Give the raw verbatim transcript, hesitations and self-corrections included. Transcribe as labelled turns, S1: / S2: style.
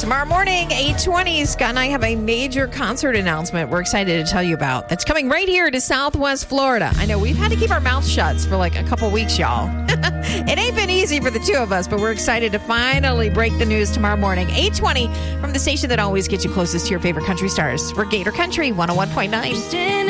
S1: Tomorrow morning, eight twenty, Scott and I have a major concert announcement we're excited to tell you about. That's coming right here to Southwest Florida. I know we've had to keep our mouths shut for like a couple weeks, y'all. It ain't been easy for the two of us, but we're excited to finally break the news tomorrow morning, eight twenty, from the station that always gets you closest to your favorite country stars. We're Gator Country one oh one point nine.